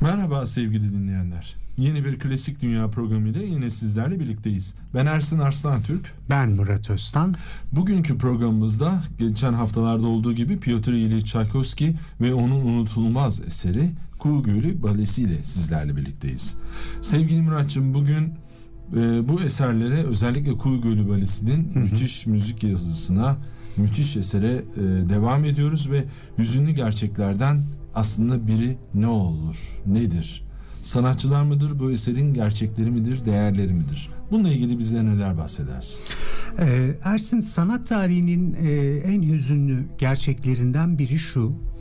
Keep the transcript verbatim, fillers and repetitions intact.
Merhaba sevgili dinleyenler. Yeni bir Klasik Dünya programı ile yine sizlerle birlikteyiz. Ben Ersin Arslantürk. Ben Murat Öztan. Bugünkü programımızda geçen haftalarda olduğu gibi Piotr İlyich Çaykovski ve onun unutulmaz eseri Kuğu Gölü Balesi ile sizlerle birlikteyiz. Sevgili Murat'cığım, bugün e, bu eserlere, özellikle Kuğu Gölü Balesi'nin hı hı. müthiş müzik yazısına, müthiş esere e, devam ediyoruz ve hüzünlü gerçeklerden aslında biri ne olur, nedir? Sanatçılar mıdır, bu eserin gerçekleri midir, değerleri midir? Bununla ilgili bize neler bahsedersin? Ee, Ersin, sanat tarihinin e, en hüzünlü gerçeklerinden biri şu: